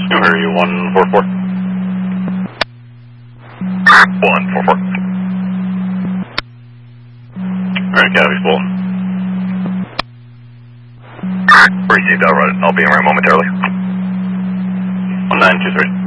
New Hurry 144. 144. Alright, Cavity's full. Received, I'll be in right momentarily. 1923.